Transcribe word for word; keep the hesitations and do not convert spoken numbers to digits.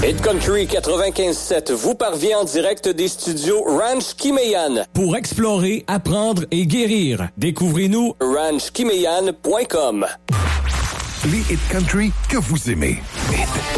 Hit Country quatre-vingt-quinze sept vous parvient en direct des studios Ranch Kimeyan. Pour explorer, apprendre et guérir, découvrez-nous ranch kimeyan point com. Les Hit Country que vous aimez. Hit